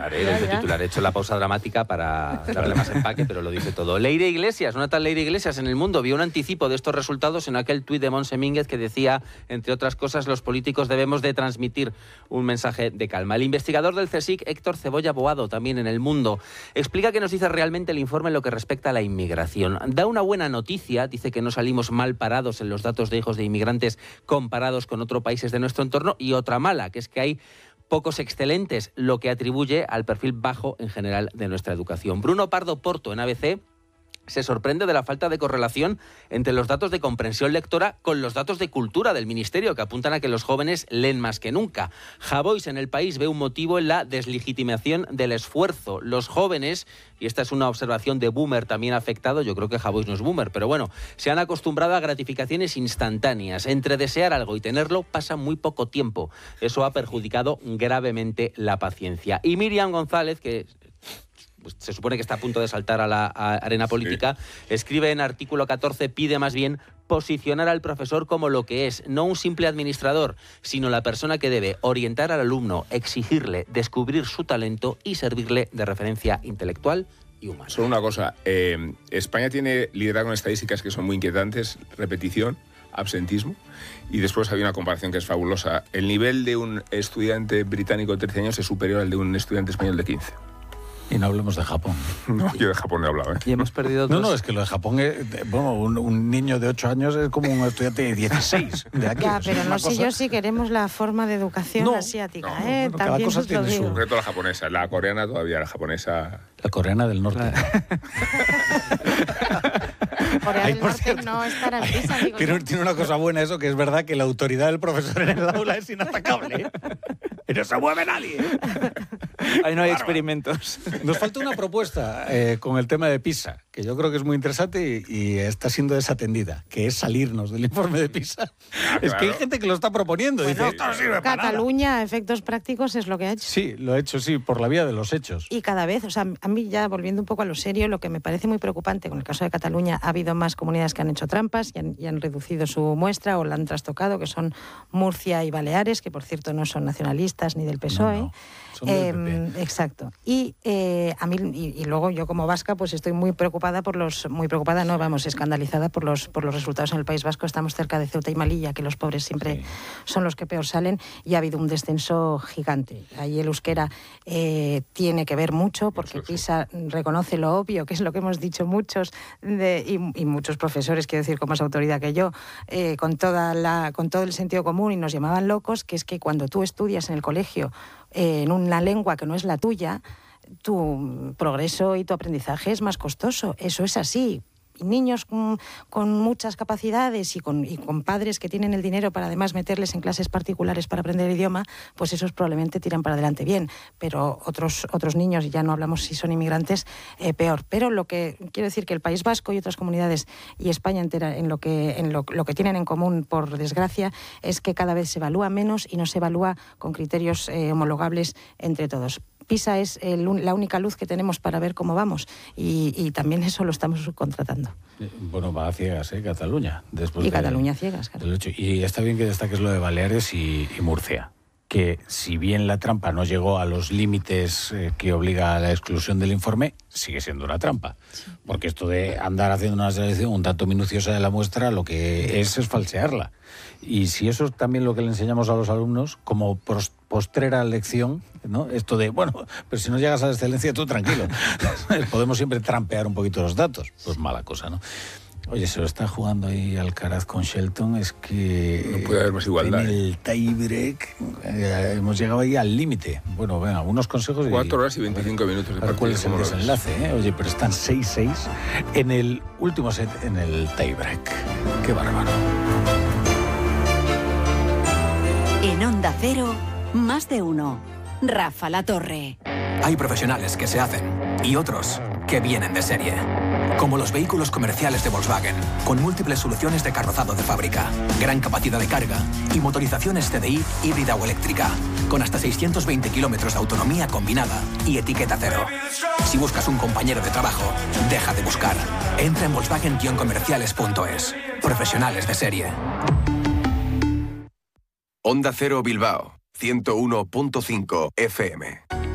titular. He hecho la pausa dramática para darle más empaque, pero lo dice todo. Leire Iglesias, una tal Leire Iglesias en El Mundo, vio un anticipo de estos resultados en aquel tuit de Montse Mínguez que decía, entre otras cosas, los políticos debemos de transmitir un mensaje de calma. El investigador del CSIC, Héctor Cebolla Boado, también en El Mundo, explica qué nos dice realmente el informe en lo que respecta a la inmigración. Da una buena noticia, dice que no salimos mal parados en los datos de hijos de inmigrantes comparados con otros países de nuestro entorno, y otra mala, que es que hay pocos excelentes, lo que atribuye al perfil bajo en general de nuestra educación. Bruno Pardo Porto, en ABC, se sorprende de la falta de correlación entre los datos de comprensión lectora con los datos de cultura del Ministerio, que apuntan a que los jóvenes leen más que nunca. Javois, en El País, ve un motivo en la deslegitimación del esfuerzo. Los jóvenes, y esta es una observación de Boomer también afectado, yo creo que Javois no es Boomer, pero bueno, se han acostumbrado a gratificaciones instantáneas. Entre desear algo y tenerlo pasa muy poco tiempo. Eso ha perjudicado gravemente la paciencia. Y Miriam González, que pues se supone que está a punto de saltar a la arena política, escribe en artículo 14, pide más bien posicionar al profesor como lo que es, no un simple administrador, sino la persona que debe orientar al alumno, exigirle, descubrir su talento y servirle de referencia intelectual y humana. Solo una cosa, España tiene liderado con estadísticas que son muy inquietantes, repetición, absentismo, y después hay una comparación que es fabulosa. El nivel de un estudiante británico de 13 años es superior al de un estudiante español de 15. Y no hablemos de Japón. No, yo de Japón no he hablado. Y hemos perdido No, es que lo de Japón, un niño de 8 años es como un estudiante de 16 de aquí. Ya, pero no sé yo si queremos la forma de educación asiática. Bueno, cada cosa tiene su... Concreto la japonesa, la coreana todavía, la japonesa... La coreana del norte. Corea del Norte no estará en PISA. Tiene una cosa buena eso, que es verdad que la autoridad del profesor en el aula es inatacable. Y no se mueve nadie. Ahí no hay experimentos. Nos falta una propuesta con el tema de PISA, que yo creo que es muy interesante y está siendo desatendida, que es salirnos del informe de PISA. Es que hay gente que lo está proponiendo. Bueno, dice, esto no sirve para nada. Cataluña, a efectos prácticos, es lo que ha hecho. Sí, lo ha hecho, sí, por la vía de los hechos. Y cada vez, o sea, a mí ya volviendo un poco a lo serio, lo que me parece muy preocupante con el caso de Cataluña, ha habido más comunidades que han hecho trampas y han reducido su muestra o la han trastocado, que son Murcia y Baleares, que por cierto no son nacionalistas ni del PSOE. No, son del PP. Exacto. Y a mí, y luego yo como vasca, pues estoy muy preocupada escandalizada por los resultados en el País Vasco. Estamos cerca de Ceuta y Melilla, que los pobres siempre son los que peor salen, y ha habido un descenso gigante. Ahí el euskera tiene que ver mucho, porque PISA reconoce lo obvio, que es lo que hemos dicho muchos, y muchos profesores, quiero decir, con más autoridad que yo, con todo el sentido común, y nos llamaban locos, que es que cuando tú estudias en el colegio en una lengua que no es la tuya, tu progreso y tu aprendizaje es más costoso. Eso es así. Y niños con muchas capacidades y con padres que tienen el dinero para además meterles en clases particulares para aprender el idioma, pues esos probablemente tiran para adelante bien. Pero otros niños, y ya no hablamos si son inmigrantes, peor. Pero lo que quiero decir que el País Vasco y otras comunidades y España entera, lo que tienen en común, por desgracia, es que cada vez se evalúa menos y no se evalúa con criterios homologables entre todos. PISA es la única luz que tenemos para ver cómo vamos, y también eso lo estamos subcontratando. Bueno, va a ciegas, Cataluña. Cataluña a ciegas, claro. Y está bien que destaques lo de Baleares y Murcia, que si bien la trampa no llegó a los límites que obliga a la exclusión del informe, sigue siendo una trampa. Sí. Porque esto de andar haciendo una selección un tanto minuciosa de la muestra, lo que es falsearla. Y si eso es también lo que le enseñamos a los alumnos, como postrera lección, ¿no? Esto de, bueno, pero si no llegas a la excelencia, tú tranquilo. Podemos siempre trampear un poquito los datos. Pues mala cosa, ¿no? Oye, se lo está jugando ahí Alcaraz con Shelton, es que... No puede haber más igualdad. En el tie-break hemos llegado ahí al límite. Bueno, venga, unos consejos... 4 horas y 25 minutos de partido. ¿Cuál es el desenlace? Oye, pero están 6-6 en el último set, en el tie-break. ¡Qué bárbaro! En Onda Cero, más de uno. Rafa La Torre. Hay profesionales que se hacen y otros que vienen de serie. Como los vehículos comerciales de Volkswagen, con múltiples soluciones de carrozado de fábrica, gran capacidad de carga y motorizaciones TDI híbrida o eléctrica, con hasta 620 kilómetros de autonomía combinada y etiqueta cero. Si buscas un compañero de trabajo, deja de buscar. Entra en Volkswagen-comerciales.es. Profesionales de serie. Onda Cero Bilbao, 101.5 FM.